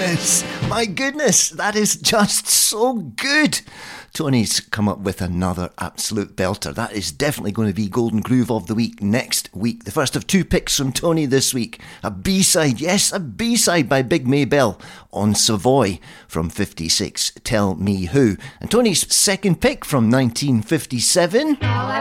Yes, my goodness, that is just so good. Tony's come up with another absolute belter. That is definitely going to be Golden Groove of the Week next week. The first of two picks from Tony this week. A B-side, yes, a B-side by Big Maybelle on Savoy from 56, Tell Me Who. And Tony's second pick from 1957.